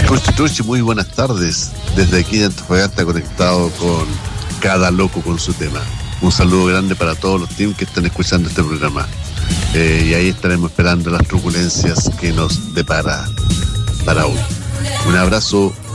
Tuchi, muy buenas tardes. Desde aquí de Antofagasta, conectado con cada loco con su tema. Un saludo grande para todos los teams que están escuchando este programa. Y ahí estaremos esperando las turbulencias que nos depara para hoy. Un abrazo.